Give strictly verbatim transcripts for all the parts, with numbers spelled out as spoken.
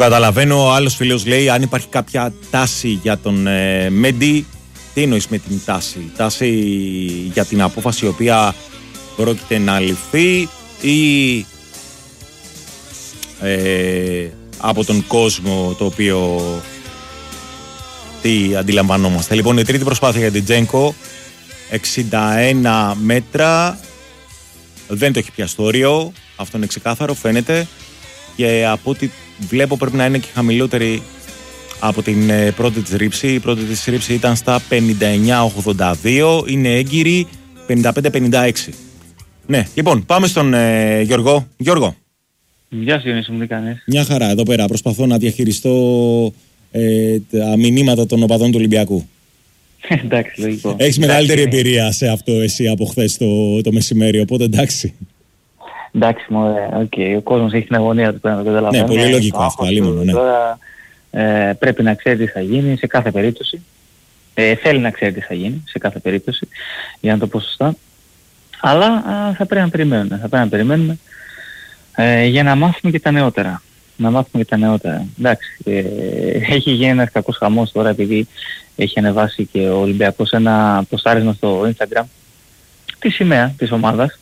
καταλαβαίνω. Ο άλλος φίλος λέει αν υπάρχει κάποια τάση για τον ε, Μέντι. Τι εννοείς με την τάση? Τάση για την απόφαση η οποία πρόκειται να ληφθεί ή ε, από τον κόσμο το οποίο τι αντιλαμβανόμαστε? Λοιπόν, η τρίτη προσπάθεια για την Τζένκο, εξήντα ένα μέτρα, δεν το έχει πιάσει το όριο, αυτό είναι ξεκάθαρο, φαίνεται, και από ό,τι βλέπω πρέπει να είναι και χαμηλότερη από την ε, πρώτη της ρήψη. Η πρώτη της ρήψη ήταν στα πενήντα εννιά ογδόντα δύο, είναι έγκυρη πενήντα πέντε πενήντα έξι. Ναι, λοιπόν, πάμε στον ε, Γιώργο. Γιώργο. Γεια σου Γιονύση μου, τι κάνεις? Μια χαρά, εδώ πέρα προσπαθώ να διαχειριστώ ε, τα μηνύματα των οπαδών του Ολυμπιακού. Εντάξει, λογικό. Έχεις μεγαλύτερη εμπειρία σε αυτό εσύ από χθες το, το μεσημέρι, οπότε εντάξει. Εντάξει, μωρέ, οκ. Okay. Ο κόσμος έχει την αγωνία του, πρέπει να το καταλαβαίνω. Ναι, πολύ λογικό αυτό, αλλήμον, ναι. Τώρα ε, πρέπει να ξέρει τι θα γίνει σε κάθε περίπτωση. Ε, θέλει να ξέρει τι θα γίνει σε κάθε περίπτωση, για να το πω σωστά. Αλλά α, θα πρέπει να περιμένουμε, θα πρέπει να περιμένουμε ε, για να μάθουμε και τα νεότερα. Να μάθουμε και τα νεότερα. Εντάξει, ε, έχει γίνει ένας κακός χαμός τώρα επειδή έχει ανεβάσει και ο Ολυμπιακός ένα ποστάρισμα στο Instagram τη σημαία της ομάδας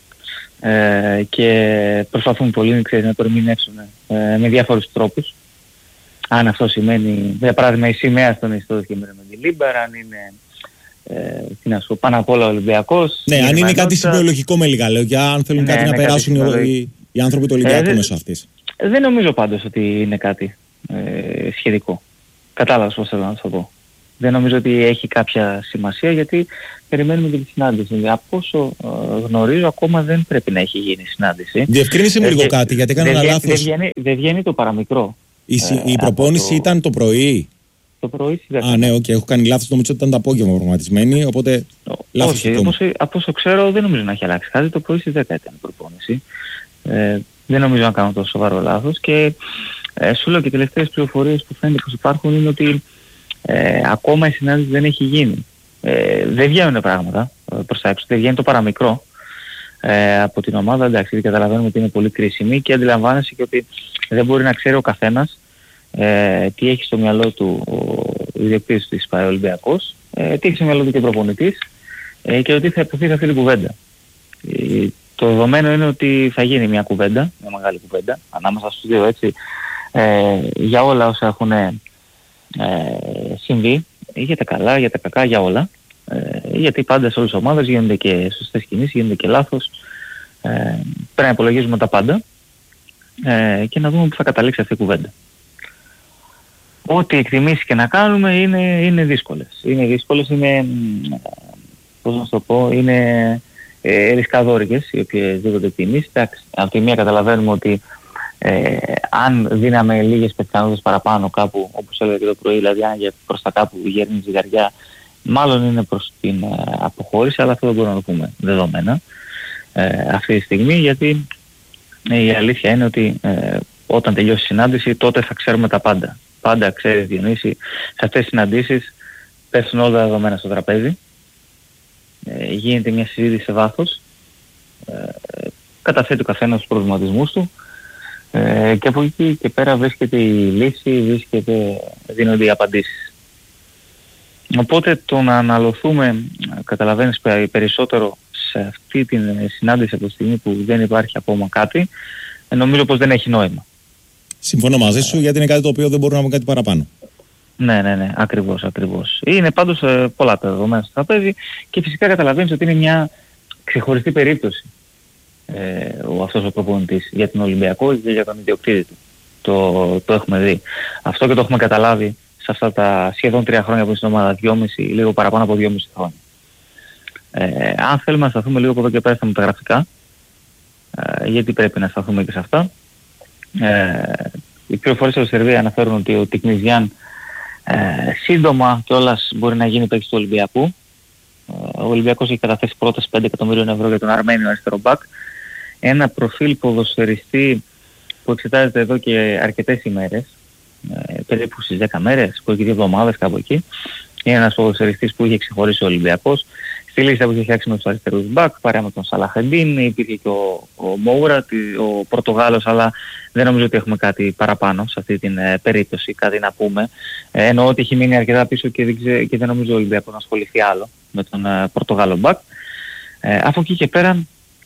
ε, και προσπαθούν πολύ, ξέρεις, να το ερμηνεύσουν ε, με διάφορους τρόπους. Αν αυτό σημαίνει, για παράδειγμα, η σημαία στον ιστό και με τη Λίμπαρα, αν είναι ε, τι να σου πω, πάνω απ' όλα Ολυμπιακός. Ναι, αν είναι κάτι συμπιολογικό με λίγα λόγια, αν θέλουν ναι, κάτι να περάσουν οι, οι άνθρωποι του Ολυμπιακού ε, μέσω αυτής. Δεν νομίζω πάντως ότι είναι κάτι ε, σχετικό. Κατάλαβες πώς θέλω να σου το πω. Δεν νομίζω ότι έχει κάποια σημασία γιατί περιμένουμε και τη συνάντηση. Από όσο ε, γνωρίζω ακόμα δεν πρέπει να έχει γίνει συνάντηση. Διευκρίνησε μου λίγο ε, κάτι γιατί έκανα ένα λάθος. Δεν βγαίνει, δε βγαίνει το παραμικρό. Η, ε, η προπόνηση το... ήταν το πρωί. Το πρωί στις δέκα. Α, ναι, οκ, okay. έχω κάνει λάθος. Νομίζω ότι ήταν το απόγευμα προγραμματισμένη. Οπότε. Λάθος. Όχι, όπως, από όσο ξέρω δεν νομίζω να έχει αλλάξει κάτι. Το πρωί στις δέκα ήταν η προπόνηση. Ε, δεν νομίζω να κάνω τόσο σοβαρό λάθος. Και ε, σου λέω και οι τελευταίες πληροφορίες που φαίνεται πως υπάρχουν είναι ότι ε, ακόμα η συνάντηση δεν έχει γίνει. Ε, δεν βγαίνουν πράγματα ε, προς τα έξω. Δεν βγαίνει το παραμικρό ε, από την ομάδα. Εντάξει, καταλαβαίνουμε ότι είναι πολύ κρίσιμη και αντιλαμβάνεσαι και ότι δεν μπορεί να ξέρει ο καθένας ε, τι έχει στο μυαλό του ο ιδιοκτήτης της ΠΑΕ Ολυμπιακός, ε, τι έχει στο μυαλό του και ο προπονητής ε, και ότι θα υποθεί αυτή την κουβέντα. Ε, το δεδομένο είναι ότι θα γίνει μια κουβέντα, μια μεγάλη κουβέντα, ανάμεσα στους δύο έτσι, ε, για όλα όσα έχουν ε, συμβεί, για τα καλά, για τα κακά, για όλα. Ε, γιατί πάντα σε όλες τις ομάδες γίνονται και σωστές κινήσεις, γίνονται και λάθος. Ε, πρέπει να υπολογίζουμε τα πάντα ε, και να δούμε που θα καταλήξει αυτή η κουβέντα. Ό,τι εκτιμήσεις και να κάνουμε είναι, είναι δύσκολες. Είναι δύσκολες, είναι, πώς να το πω, είναι ε, ρισκαδόρικες οι οποίες δίδονται εκτιμήσεις. Εντάξει, από τη μία καταλαβαίνουμε ότι ε, αν δίναμε λίγες πιθανότητες παραπάνω κάπου, όπως έλεγα και το πρωί, δηλαδή αν προς τα κάπου γέρνει ζυγαριά, μάλλον είναι προς την ε, αποχώρηση, αλλά αυτό δεν μπορούμε να το πούμε δεδομένα ε, αυτή τη στιγμή, γιατί ε, η αλήθεια είναι ότι ε, όταν τελειώσει η συνάντηση τότε θα ξέρουμε τα πάντα. Πάντα ξέρεις Διονύση, σε αυτές τις συναντήσεις πέφτουν όλα τα δεδομένα στο τραπέζι, ε, γίνεται μια συζήτηση σε βάθος, ε, καταθέτει ο καθένας τους προβληματισμούς του ε, και από εκεί και πέρα βρίσκεται η λύση, βρίσκεται, δίνονται οι απαντήσεις. Οπότε το να αναλωθούμε, καταλαβαίνεις περισσότερο σε αυτή την συνάντηση από τη στιγμή που δεν υπάρχει ακόμα κάτι, νομίζω πως δεν έχει νόημα. Συμφωνώ μαζί σου γιατί είναι κάτι το οποίο δεν μπορούμε να πούμε κάτι παραπάνω. Ναι, ναι, ναι, ακριβώς, ακριβώς. Είναι πάντως ε, πολλά τα δεδομένα στο τραπέζι και φυσικά καταλαβαίνεις ότι είναι μια ξεχωριστή περίπτωση ε, ο, αυτός ο προπονητής για τον Ολυμπιακό και για τον ιδιοκτήτη του. Το, το έχουμε δει. Αυτό και το έχουμε καταλάβει σε αυτά τα σχεδόν τρία χρόνια που είναι στην ομάδα, δυόμιση, λίγο παραπάνω από δυόμιση χρόνια. Ε, αν θέλουμε να σταθούμε λίγο από εδώ και πέρα στα μεταγραφικά, ε, γιατί πρέπει να σταθούμε και σε αυτά. Ε, οι πληροφορίες από τη Σερβία αναφέρουν ότι ο Τικνιζιάν ε, σύντομα κιόλας μπορεί να γίνει παίκτης του Ολυμπιακού. Ε, ο Ολυμπιακός έχει καταθέσει πρόταση πέντε εκατομμυρίων ευρώ για τον Αρμένιο αριστερό μπακ. Ένα προφίλ ποδοσφαιριστή που εξετάζεται εδώ και αρκετές ημέρες, ε, περίπου στις δέκα μέρες, που έχει δύο εβδομάδες κάπου εκεί. Είναι ένας ποδοσφαιριστής που είχε ξεχωρίσει ο Ολυμπιακός. στη λίστα που είχε φτιάξει με τους αριστερούς μπακ, παρέα με τον Σαλαχεντίν, υπήρχε και ο, ο Μόουρα, ο Πορτογάλος, αλλά δεν νομίζω ότι έχουμε κάτι παραπάνω σε αυτή την ε, περίπτωση, κάτι να πούμε. Ε, εννοώ ότι έχει μείνει αρκετά πίσω και δεν, ξε, και δεν νομίζω ο Ολυμπιακός να ασχοληθεί άλλο με τον ε, Πορτογάλο μπακ. Ε, από εκεί και πέρα,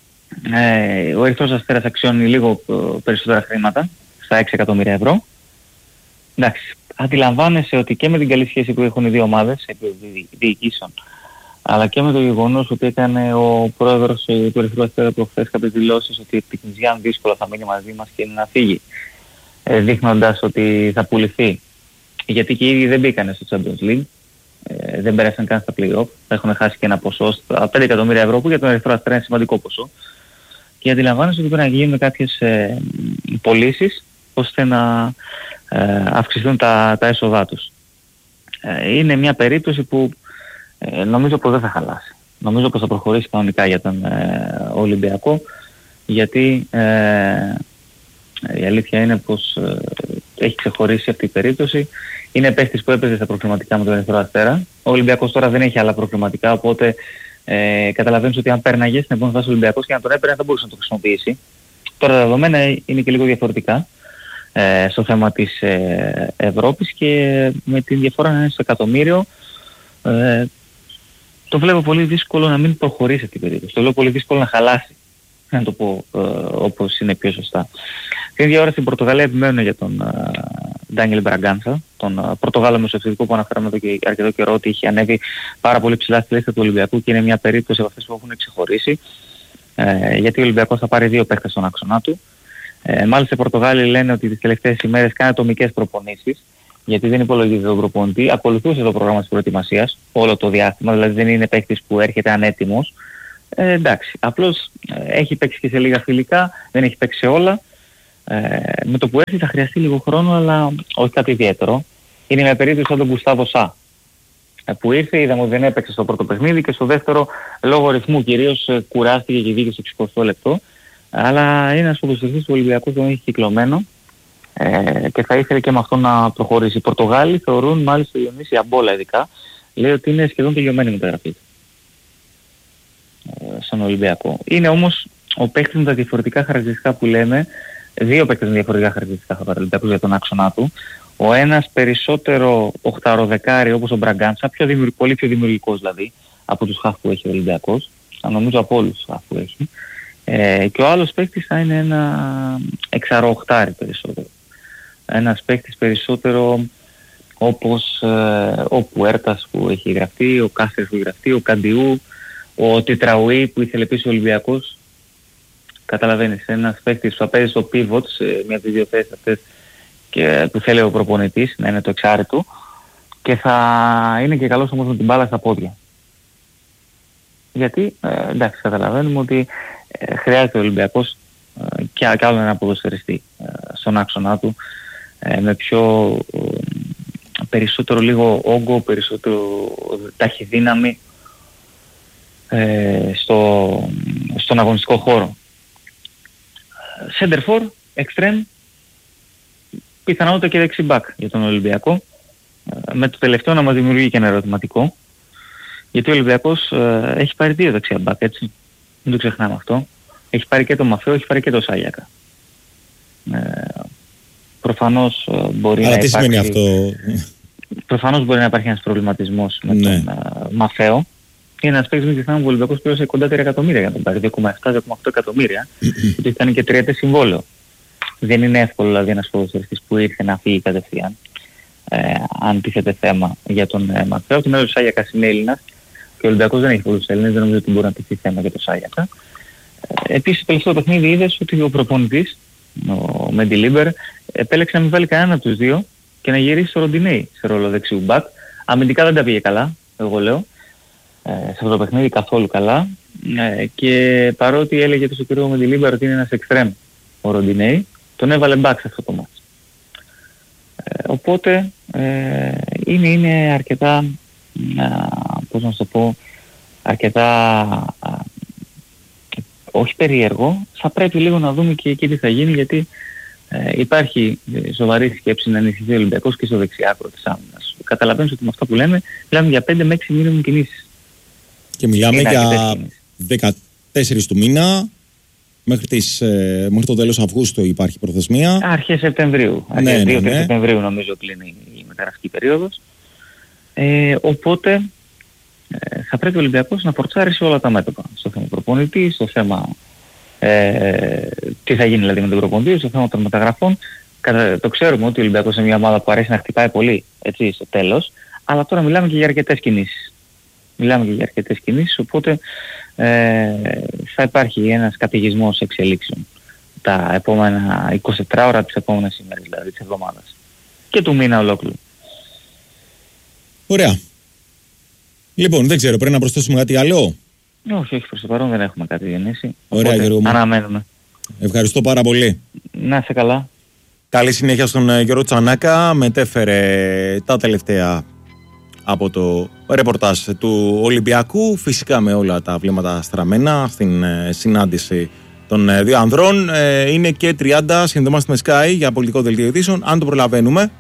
ε, ο Ερυθρός Αστέρας αξιώνει λίγο ε, περισσότερα χρήματα, στα έξι εκατομμύρια ευρώ. Εντάξει, αντιλαμβάνεσαι ότι και με την καλή σχέση που έχουν οι δύο ομάδες επί διοικήσεων, αλλά και με το γεγονός ότι έκανε ο πρόεδρος του Ερυθρού Αστέρα προχθές κάποιες δηλώσεις ότι η Πικνιζιάν δύσκολα θα μείνει μαζί μας και είναι να φύγει, ε, δείχνοντας ότι θα πουληθεί. Γιατί και οι ίδιοι δεν μπήκανε στο Champions League, ε, δεν πέρασαν καν στα play-off, θα έχουν χάσει και ένα ποσό στα πέντε εκατομμύρια ευρώ που για τον Ερυθρό Αστέρα είναι σημαντικό ποσό. Και αντιλαμβάνεσαι ότι πρέπει να γίνουν κάποιες ε, πωλήσεις ώστε να ε, αυξηθούν τα, τα έσοδά τους. Ε, είναι μια περίπτωση που ε, νομίζω πως δεν θα χαλάσει. Νομίζω πως θα προχωρήσει κανονικά για τον ε, Ολυμπιακό, γιατί ε, η αλήθεια είναι πως ε, έχει ξεχωρίσει αυτή η περίπτωση. Είναι παίχτης που έπαιζε στα προκριματικά με τον Ερυθρό Αστέρα. Ο Ολυμπιακός τώρα δεν έχει άλλα προκριματικά, οπότε ε, καταλαβαίνεις ότι αν πέρναγε στην επόμενη φάση ο Ολυμπιακός και να τον έπαιρνε θα μπορούσε να το χρησιμοποιήσει. Τώρα τα δεδομένα είναι και λίγο διαφορετικά ε, στο θέμα της ε, Ευρώπης και με την διαφορά να είναι στο εκατομμύριο ε, το βλέπω πολύ δύσκολο να μην προχωρήσει αυτή την περίπτωση. Το βλέπω πολύ δύσκολο να χαλάσει, να το πω ε, όπως είναι πιο σωστά. Την ίδια ώρα στην Πορτογαλία επιμένουν για τον Ντάνιελ Μπραγκάνσα, τον uh, Πορτογάλο μεσοεπιθετικό που αναφέραμε εδώ και αρκετό καιρό ότι είχε ανέβει πάρα πολύ ψηλά στη λίστα του Ολυμπιακού και είναι μια περίπτωση από αυτές που έχουν ξεχωρίσει, ε, γιατί ο Ολυμπιακός θα πάρει δύο παίχτες στον άξονα του. Ε, μάλιστα οι Πορτογάλοι λένε ότι τις τελευταίες ημέρες κάνει ατομικές προπονήσεις, γιατί δεν υπολογίζει τον προπονητή, ακολουθούσε το πρόγραμμα της προετοιμασίας όλο το διάστημα, δηλαδή δεν είναι παίχτης που έρχεται ανέτοιμος. Ε, εντάξει, απλώς ε, έχει παίξει και σε λίγα φιλικά, δεν έχει παίξει όλα. Ε, με το που έρθει θα χρειαστεί λίγο χρόνο, αλλά όχι κάτι ιδιαίτερο. Είναι μια περίπτωση σαν τον Γκουστάβο Σα, ε, που ήρθε, είδαμε ότι δεν έπαιξε στο πρώτο παιχνίδι και στο δεύτερο λόγω ρυθμού κυρίως ε, κουράστηκε και βγήκε στο εξηκοστό λεπτό. Αλλά είναι ένας ποδοσφαιριστής του Ολυμπιακού που τον έχει κυκλωμένο ε, και θα ήθελε και με αυτό να προχωρήσει. Οι Πορτογάλοι θεωρούν, μάλιστα ο Ιωνίση Αμπόλα ειδικά, λέει ότι είναι σχεδόν τελειωμένη η μεταγραφή του ε, στον Ολυμπιακό. Είναι όμως ο παίκτης με τα διαφορετικά χαρακτηριστικά που λέμε. Δύο παίκτες με διαφορετικά χαρακτηριστικά θα πάρει για τον άξονα του. Ο ένας περισσότερο οχταροδεκάρι όπως ο Μπραγκάντσα, πιο δημιουργ, πολύ πιο δημιουργικός δηλαδή από τους χαφ που έχει ο Ολυμπιακός, νομίζω από όλους τους χαφ που έχει. Ε, και ο άλλος παίκτης θα είναι ένα εξαροχτάρι περισσότερο. Ένας παίκτης περισσότερο όπως ε, ο Πουέρτας που έχει γραφτεί, ο Κάστερς που έχει γραφτεί, ο Καντιού, ο Τετραουή που ήθελε επίσης ο Ολυμπιακός. Καταλαβαίνεις, ένας παίκτης που θα παίζει στο pivot σε μια από τις δύο θέσεις αυτές και που θέλει ο προπονητής να είναι το εξάρι του και θα είναι και καλός όμως με την μπάλα στα πόδια. Γιατί, ε, εντάξει, καταλαβαίνουμε ότι ε, χρειάζεται ο Ολυμπιακός ε, και, και άλλο ένα ποδοσφαιριστή ε, στον άξονά του ε, με πιο ε, περισσότερο λίγο όγκο, περισσότερο ταχυδύναμη ε, στο, στον αγωνιστικό χώρο. Center for, extreme, πιθανότητα και δεξί back για τον Ολυμπιακό. Με το τελευταίο να μας δημιουργεί και ένα ερωτηματικό. Γιατί ο Ολυμπιακός ε, έχει πάρει δύο δεξιά back, έτσι. Δεν το ξεχνάμε αυτό. Έχει πάρει και το Μαφέο, έχει πάρει και το Σάγιακα. Ε, προφανώς ε, μπορεί Αλλά να τι υπάρχει... σημαίνει αυτό? Προφανώς μπορεί να υπάρχει ένας προβληματισμός με ναι. τον ε, Μαφέο. Είναι ένας παίκτης, μην ξεχνάμε που ο Ολυμπιακός πλήρωσε κοντά τρία εκατομμύρια για να τον πάρει, δύο κόμμα επτά με δύο κόμμα οκτώ εκατομμύρια, γιατί ήταν και τριετές συμβόλαιο. Δεν είναι εύκολο δηλαδή ένας ποδοσφαιριστής που ήρθε να φύγει κατευθείαν, ε, αν τίθεται θέμα για τον ε, Μαφέο. Από την άλλη ο Σάγιακας είναι Έλληνας και ο Ολυμπιακός δεν έχει πολλούς Έλληνες, δεν νομίζω ότι μπορεί να τηθεί θέμα για τον Σάγιακα. Ε, επίσης, το τελευταίο παιχνίδι είδες ότι ο προπονητής, ο Μέντι Λίμπερ, επέλεξε να μην βάλει κανένα από τους δύο και να γυρίσει στο Ροντινέι σε ρόλο δεξιού μπακ. Αμυντικά δεν τα πήγε καλά, εγώ λέω. Σε αυτό το παιχνίδι καθόλου καλά ε, και παρότι έλεγε το καιρό με τη Λίμπερ ότι είναι ένας εξτρέμ ο Ροντινέι, τον έβαλε μπακ σε αυτό το μάτς. Ε, οπότε ε, είναι, είναι αρκετά, α, πώς να σου το πω, αρκετά α, όχι περίεργο. Θα πρέπει λίγο να δούμε και εκεί τι θα γίνει, γιατί ε, υπάρχει σοβαρή σκέψη να ενισχυθεί ο Ολυμπιακός και στο δεξιάκρο της άμυνας. Καταλαβαίνεις ότι με αυτά που λέμε, μιλάμε για πέντε με έξι μήνες κινήσεις. Και μιλάμε για δεκατέσσερις του μήνα. Μέχρι, τις, ε, μέχρι το τέλος Αυγούστου υπάρχει προθεσμία. Αρχές Σεπτεμβρίου. Ναι, Αρχές ναι, ναι. Σεπτεμβρίου νομίζω κλείνει η μεταγραφική περίοδος. Ε, οπότε ε, θα πρέπει ο Ολυμπιακός να φορτσάρει σε όλα τα μέτωπα. Στο θέμα προπονητή, στο θέμα ε, τι θα γίνει δηλαδή με τον προπονητή, στο θέμα των μεταγραφών. Κατα, το ξέρουμε ότι ο Ολυμπιακός είναι μια ομάδα που αρέσει να χτυπάει πολύ, έτσι, στο τέλος. Αλλά τώρα μιλάμε και για αρκετές κινήσεις. Μιλάμε και για αρκετές κινήσεις, οπότε ε, θα υπάρχει ένας καταιγισμός εξελίξεων τα επόμενα είκοσι τέσσερις ώρα, τις επόμενες ημέρες δηλαδή της εβδομάδας και του μήνα ολόκληρου. Ωραία. Λοιπόν, δεν ξέρω, πρέπει να προσθέσουμε κάτι άλλο? Όχι, όχι, προς το παρόν δεν έχουμε κάτι γεννήσει. Ωραία, Γιώργο μου. Αναμένουμε. Ευχαριστώ πάρα πολύ. Να είσαι καλά. Καλή συνέχεια στον Γιώργο Τσανάκα. Μετέφερε τα τελευταία από το ρεπορτάζ του Ολυμπιακού, φυσικά με όλα τα βλέμματα στραμμένα στην συνάντηση των δύο ανδρών. Είναι και τριάντα, συνδεμάστε με Sky για πολιτικό δελτίο ειδήσεων, αν το προλαβαίνουμε.